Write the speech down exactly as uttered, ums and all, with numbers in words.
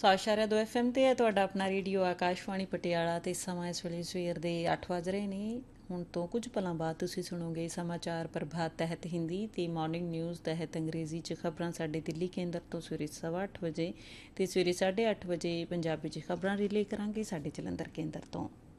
ਸੌ ਇਸ਼ਾਰਿਆ ਦੋ F M 'ਤੇ ਹੈ ਤੁਹਾਡਾ ਆਪਣਾ ਰੇਡੀਓ ਆਕਾਸ਼ਵਾਣੀ ਪਟਿਆਲਾ ਅਤੇ ਸਮਾਂ ਇਸ ਵੇਲੇ ਸਵੇਰ ਦੇ ਅੱਠ ਵੱਜ ਰਹੇ ਨੇ। ਹੁਣ ਤੋਂ ਕੁਝ ਪਲਾਂ ਬਾਅਦ ਤੁਸੀਂ ਸੁਣੋਗੇ ਸਮਾਚਾਰ ਪ੍ਰਭਾਤ ਤਹਿਤ ਹਿੰਦੀ ਅਤੇ ਮੋਰਨਿੰਗ ਨਿਊਜ਼ ਤਹਿਤ ਅੰਗਰੇਜ਼ੀ 'ਚ ਖਬਰਾਂ ਸਾਡੇ ਦਿੱਲੀ ਕੇਂਦਰ ਤੋਂ ਸਵੇਰੇ ਸਵਾ ਅੱਠ ਵਜੇ ਅਤੇ ਸਵੇਰੇ ਸਾਢੇ ਅੱਠ ਵਜੇ ਪੰਜਾਬੀ 'ਚ ਖਬਰਾਂ ਰਿਲੇ ਕਰਾਂਗੇ ਸਾਡੇ ਜਲੰਧਰ ਕੇਂਦਰ ਤੋਂ।